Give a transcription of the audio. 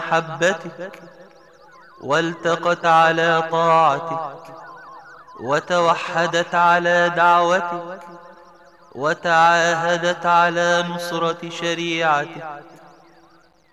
محبتك، والتقت على طاعتك، وتوحدت على دعوتك، وتعاهدت على نصرة شريعتك،